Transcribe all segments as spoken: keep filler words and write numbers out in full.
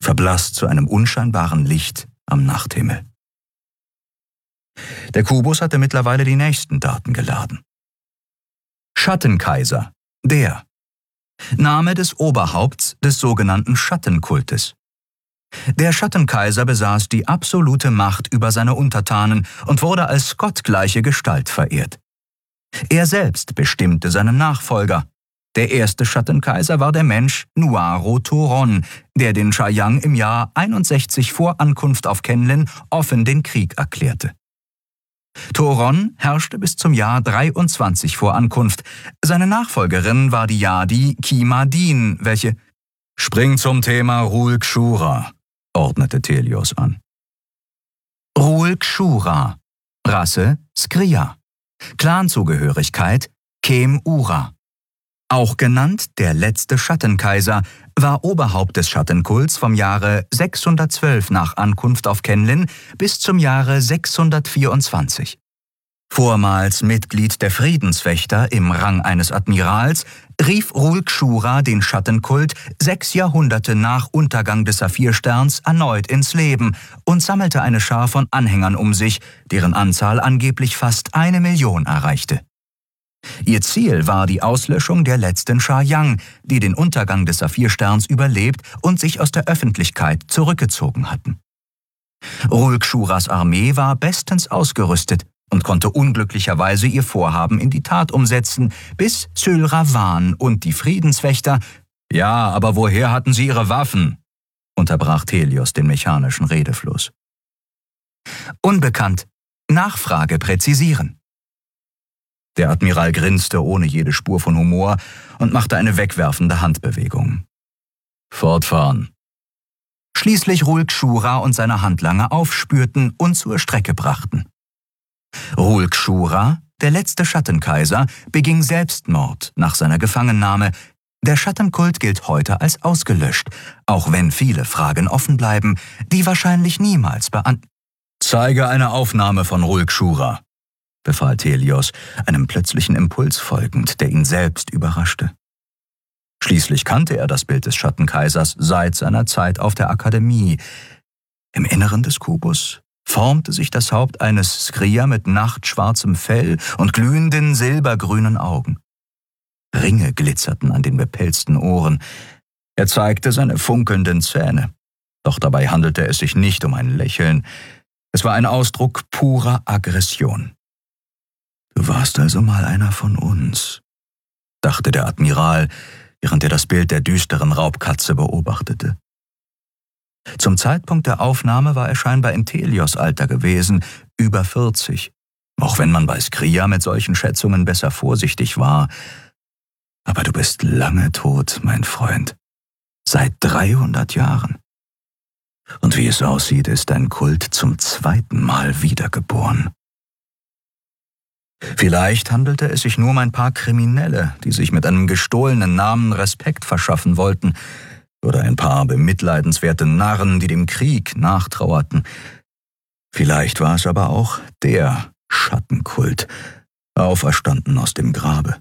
verblasst zu einem unscheinbaren Licht am Nachthimmel. Der Kubus hatte mittlerweile die nächsten Daten geladen. Schattenkaiser, der. Name des Oberhaupts des sogenannten Schattenkultes. Der Schattenkaiser besaß die absolute Macht über seine Untertanen und wurde als gottgleiche Gestalt verehrt. Er selbst bestimmte seinen Nachfolger. Der erste Schattenkaiser war der Mensch Nuaro Thoron, der den Shayang im Jahr einundsechzig vor Ankunft auf Kenlin offen den Krieg erklärte. Thoron herrschte bis zum Jahr dreiundzwanzig vor Ankunft. Seine Nachfolgerin war die Yadi Kimadin, welche »Spring zum Thema Rul-Kshura«, ordnete Thelios an. Rul-Kshura, Rasse Skria, Clanzugehörigkeit Kem-Ura. Auch genannt der letzte Schattenkaiser, war Oberhaupt des Schattenkults vom Jahre sechshundertzwölf nach Ankunft auf Kenlin bis zum Jahre sechshundertvierundzwanzig. Vormals Mitglied der Friedenswächter im Rang eines Admirals, rief Rul-Kshura den Schattenkult sechs Jahrhunderte nach Untergang des Saphirsterns erneut ins Leben und sammelte eine Schar von Anhängern um sich, deren Anzahl angeblich fast eine Million erreichte. Ihr Ziel war die Auslöschung der letzten Shayang, die den Untergang des Saphirsterns überlebt und sich aus der Öffentlichkeit zurückgezogen hatten. Rul-Kshuras Armee war bestens ausgerüstet und konnte unglücklicherweise ihr Vorhaben in die Tat umsetzen, bis Syl-Ravan und die Friedenswächter »Ja, aber woher hatten sie ihre Waffen?« unterbrach Thelios den mechanischen Redefluss. »Unbekannt. Nachfrage präzisieren.« Der Admiral grinste ohne jede Spur von Humor und machte eine wegwerfende Handbewegung. »Fortfahren.« Schließlich Rul-Kshura und seine Handlanger aufspürten und zur Strecke brachten. Rul-Kshura, der letzte Schattenkaiser, beging Selbstmord nach seiner Gefangennahme. Der Schattenkult gilt heute als ausgelöscht, auch wenn viele Fragen offen bleiben, die wahrscheinlich niemals beantwortet. »Zeige eine Aufnahme von Rul-Kshura«, befahl Thelios, einem plötzlichen Impuls folgend, der ihn selbst überraschte. Schließlich kannte er das Bild des Schattenkaisers seit seiner Zeit auf der Akademie. Im Inneren des Kubus formte sich das Haupt eines Skria mit nachtschwarzem Fell und glühenden silbergrünen Augen. Ringe glitzerten an den bepelzten Ohren. Er zeigte seine funkelnden Zähne. Doch dabei handelte es sich nicht um ein Lächeln. Es war ein Ausdruck purer Aggression. »Du warst also mal einer von uns«, dachte der Admiral, während er das Bild der düsteren Raubkatze beobachtete. Zum Zeitpunkt der Aufnahme war er scheinbar im Thelios-Alter gewesen, über vierzig, auch wenn man bei Skria mit solchen Schätzungen besser vorsichtig war. Aber du bist lange tot, mein Freund, seit dreihundert Jahren. Und wie es aussieht, ist dein Kult zum zweiten Mal wiedergeboren. Vielleicht handelte es sich nur um ein paar Kriminelle, die sich mit einem gestohlenen Namen Respekt verschaffen wollten, oder ein paar bemitleidenswerte Narren, die dem Krieg nachtrauerten. Vielleicht war es aber auch der Schattenkult, auferstanden aus dem Grabe.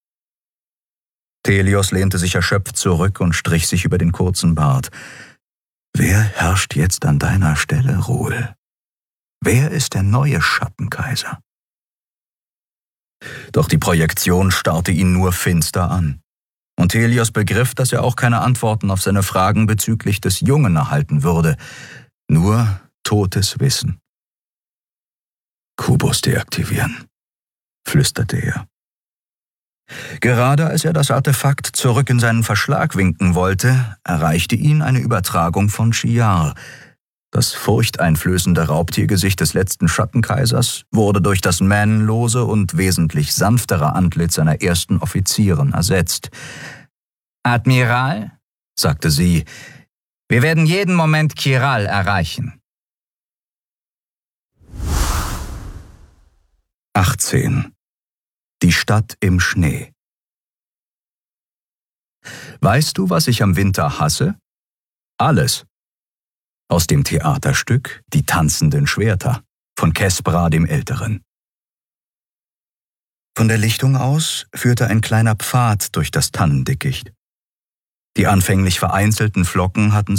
Thelios lehnte sich erschöpft zurück und strich sich über den kurzen Bart. »Wer herrscht jetzt an deiner Stelle, Rul? Wer ist der neue Schattenkaiser?« Doch die Projektion starrte ihn nur finster an. Und Thelios begriff, dass er auch keine Antworten auf seine Fragen bezüglich des Jungen erhalten würde. Nur totes Wissen. »Kubus deaktivieren«, flüsterte er. Gerade als er das Artefakt zurück in seinen Verschlag winken wollte, erreichte ihn eine Übertragung von Shiar. Das furchteinflößende Raubtiergesicht des letzten Schattenkaisers wurde durch das mähnenlose und wesentlich sanftere Antlitz seiner ersten Offizierin ersetzt. »Admiral«, sagte sie, »wir werden jeden Moment Kiral erreichen.« achtzehn. Die Stadt im Schnee. Weißt du, was ich am Winter hasse? Alles. Aus dem Theaterstück »Die tanzenden Schwerter« von Kespra dem Älteren. Von der Lichtung aus führte ein kleiner Pfad durch das Tannendickicht. Die anfänglich vereinzelten Flocken hatten